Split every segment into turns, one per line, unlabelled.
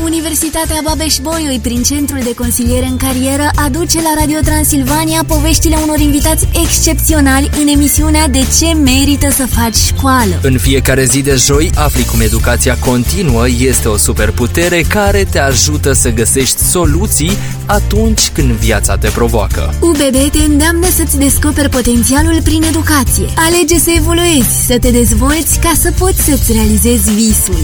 Universitatea Babeș-Bolyai, prin Centrul de Consiliere în Carieră, aduce la Radio Transilvania poveștile unor invitați excepționali în emisiunea De ce merită să faci școală.
În fiecare zi de joi afli cum educația continuă este o superputere care te ajută să găsești soluții atunci când viața te provoacă.
UBB te îndeamnă să-ți descoperi potențialul prin educație. Alege să evoluezi, să te dezvolți ca să poți să-ți realizezi visul.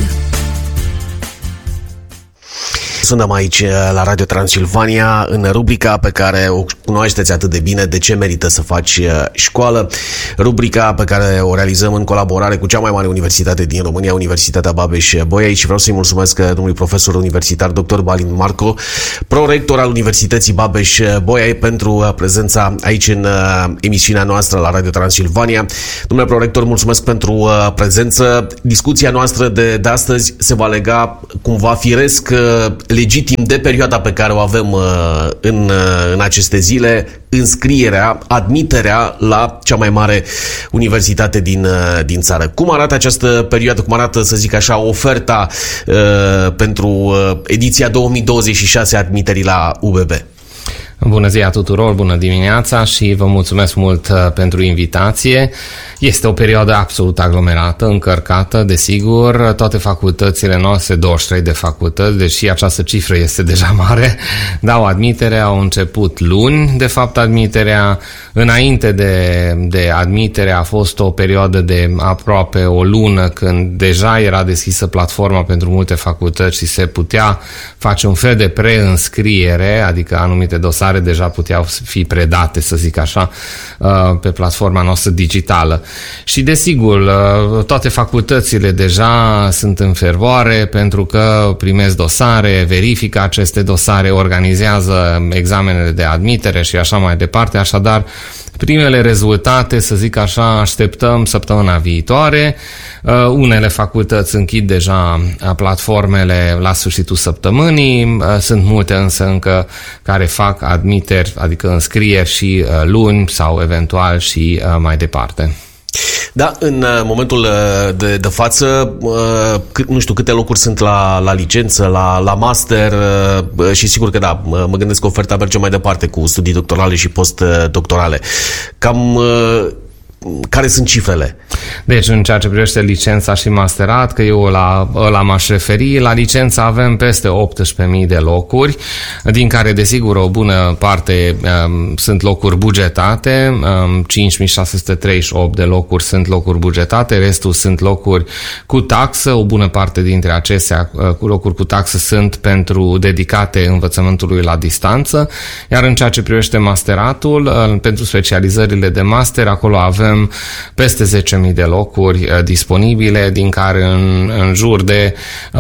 Suntem aici la Radio Transilvania în rubrica pe care o cunoașteți atât de bine, De ce merită să faci școală, rubrica pe care o realizăm în colaborare cu cea mai mare universitate din România, Universitatea Babeș-Bolyai, și vreau să-i mulțumesc domnului profesor universitar dr. Balint Marco, prorector al Universității Babeș-Bolyai, pentru prezența aici în emisiunea noastră la Radio Transilvania. Domnule prorector, mulțumesc pentru prezență. Discuția noastră de astăzi se va lega cumva firesc, legitim, de perioada pe care o avem în aceste zile, înscrierea, admiterea la cea mai mare universitate din țară. Cum arată această perioadă, cum arată, să zic așa, oferta pentru ediția 2026 a admiterii la UBB?
Bună ziua tuturor, bună dimineața și vă mulțumesc mult pentru invitație. Este o perioadă absolut aglomerată, încărcată, desigur, toate facultățile noastre, 23 de facultăți, deși această cifră este deja mare, dau admitere, au început luni, de fapt, admiterea. Înainte de admitere a fost o perioadă de aproape o lună când deja era deschisă platforma pentru multe facultăți și se putea face un fel de preînscriere, adică anumite dosare deja puteau fi predate, să zic așa, pe platforma noastră digitală. Și desigur, toate facultățile deja sunt în fervoare pentru că primesc dosare, verifică aceste dosare, organizează examenele de admitere și așa mai departe. Așadar, primele rezultate, să zic așa, așteptăm săptămâna viitoare. Unele facultăți închid deja platformele la sfârșitul săptămânii, sunt multe însă încă care fac admiteri, adică înscrieri și luni sau eventual și mai departe.
Da, în momentul de față, nu știu câte locuri sunt la licență, la master, și sigur că da, mă gândesc că oferta merge mai departe cu studii doctorale și postdoctorale. Cam care sunt cifrele?
Deci, în ceea ce privește licența și masterat, că eu la m-aș referi, la licență avem peste 18.000 de locuri, din care, desigur, o bună parte sunt locuri bugetate, 5.638 de locuri sunt locuri bugetate, restul sunt locuri cu taxă, o bună parte dintre acestea locuri cu taxă sunt dedicate învățământului la distanță, iar în ceea ce privește masteratul, pentru specializările de master, acolo avem peste 10.000 de locuri disponibile, din care în jur de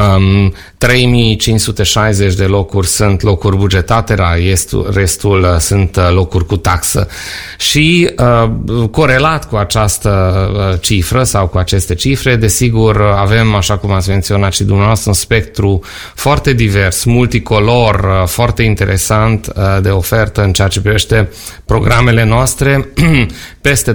3.560 de locuri sunt locuri bugetate, restul sunt locuri cu taxă. Și corelat cu această cifră sau cu aceste cifre, desigur, avem, așa cum ați menționat și dumneavoastră, un spectru foarte divers, multicolor, foarte interesant de ofertă în ceea ce privește programele noastre. Peste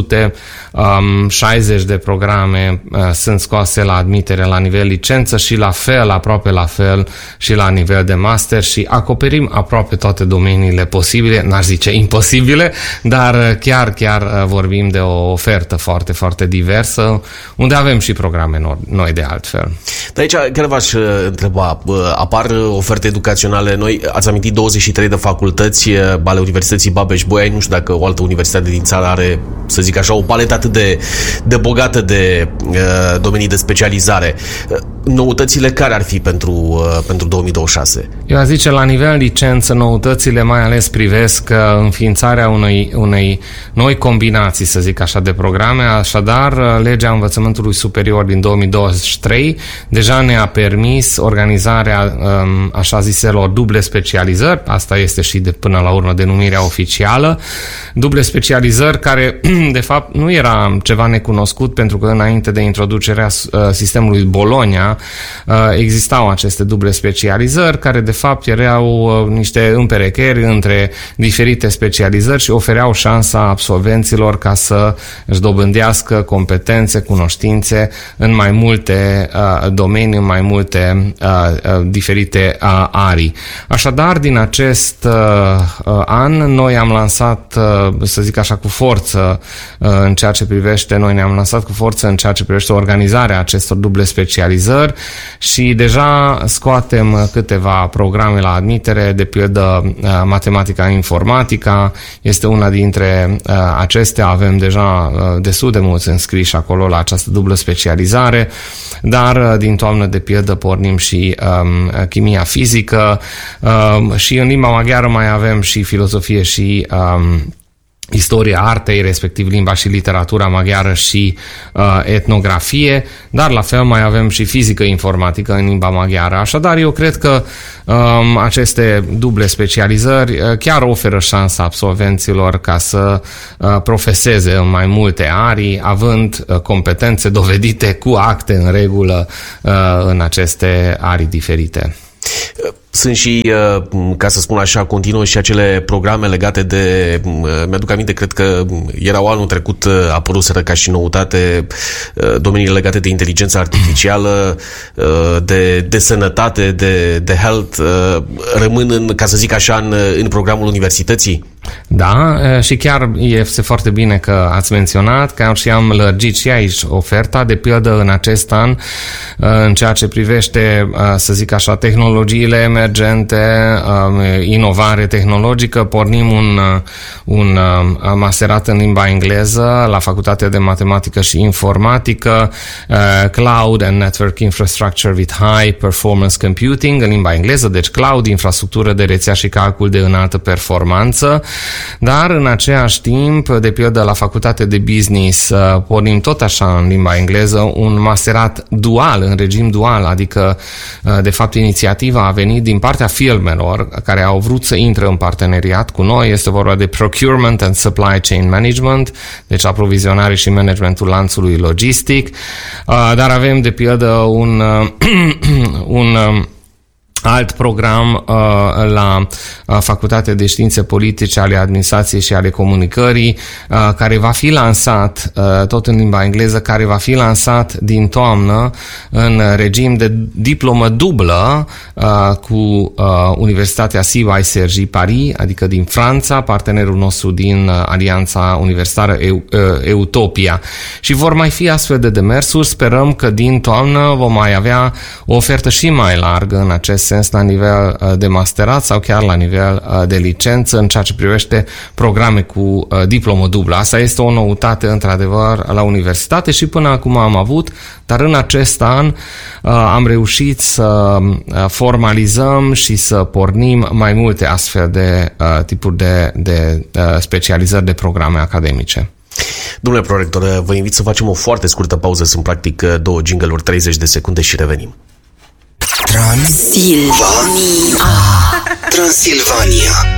260 de programe sunt scoase la admitere la nivel licență și aproape la fel și la nivel de master, și acoperim aproape toate domeniile posibile, n-aș zice imposibile, dar chiar vorbim de o ofertă foarte, foarte diversă, unde avem și programe noi de altfel.
De aici chiar v-aș întreba, apar oferte educaționale noi, ați amintit 23 de facultăți ale Universității Babeș-Bolyai, nu știu dacă o altă universitate din țară are, să zic așa, o paletă atât de bogată de domenii de specializare. Noutățile care ar fi pentru 2026? Eu
aș zice, la nivel licență, noutățile mai ales privesc înființarea unei noi combinații, să zic așa, de programe. Așadar, legea învățământului superior din 2023 deja ne-a permis organizarea așa ziselor duble specializări. Asta este și până la urmă denumirea oficială. Duble specializări care de fapt nu era ceva necunoscut, pentru că înainte de introducerea sistemului Bologna Transilvania existau aceste duble specializări care de fapt erau niște împerecherii între diferite specializări și ofereau șansa absolvenților ca să își dobândească competențe, cunoștințe în mai multe domenii, în mai multe diferite arii. Așadar, din acest an, noi am lansat, să zic așa, cu forță în ceea ce privește, organizarea acestor duble specializări și deja scoatem câteva programe la admitere, de pildă matematica informatica este una dintre acestea, avem deja destul de mulți înscriși acolo la această dublă specializare, dar din toamnă de pildă pornim și chimia fizică și în limba maghiară mai avem și filozofie și istoria artei, respectiv limba și literatura maghiară și etnografie, dar la fel mai avem și fizică informatică în limba maghiară. Așadar, eu cred că aceste duble specializări chiar oferă șansa absolvenților ca să profeseze în mai multe arii, având competențe dovedite cu acte în regulă în aceste arii diferite.
Sunt și, ca să spun așa, continuă și acele programe legate de, mi-aduc aminte, cred că erau anul trecut, apăruseră ca și noutate domeniile legate de inteligență artificială, de sănătate, de health, rămân ca să zic așa, în programul universității?
Da, și chiar este foarte bine că ați menționat că și am lărgit și aici oferta, de pildă în acest an, în ceea ce privește, să zic așa, tehnologiile emergente, inovare tehnologică, pornim un masterat în limba engleză la Facultatea de Matematică și Informatică, Cloud and Network Infrastructure with High Performance Computing în limba engleză, deci cloud, infrastructură de rețea și calcul de înaltă performanță. Dar în același timp, de pildă la Facultate de Business, pornim tot așa în limba engleză un masterat dual, în regim dual, adică de fapt inițiativa a venit din partea firmelor care au vrut să intre în parteneriat cu noi. Este vorba de Procurement and Supply Chain Management, deci aprovizionare și managementul lanțului logistic, dar avem de pildă un alt program la Facultatea de Științe Politice ale Administrației și ale Comunicării, care va fi lansat, tot în limba engleză, care va fi lansat din toamnă în regim de diplomă dublă cu Universitatea CY Paris, adică din Franța, partenerul nostru din Alianța Universitară Utopia. Și vor mai fi astfel de demersuri. Sperăm că din toamnă vom mai avea o ofertă și mai largă în acest sens la nivel de masterat sau chiar la nivel de licență în ceea ce privește programe cu diplomă dublă. Asta este o noutate într-adevăr la universitate și până acum am avut, dar în acest an am reușit să formalizăm și să pornim mai multe astfel de tipuri de specializări de programe academice.
Domnule prorector, vă invit să facem o foarte scurtă pauză, sunt practic 2 jingle-uri, 30 de secunde și revenim.
Transilvania.